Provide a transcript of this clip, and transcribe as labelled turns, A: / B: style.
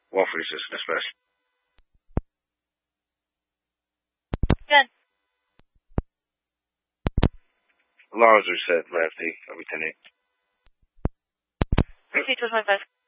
A: Woefully dismissed.
B: Good.
A: Alarms are set, Lefty. Everything.
B: Proceed to 25.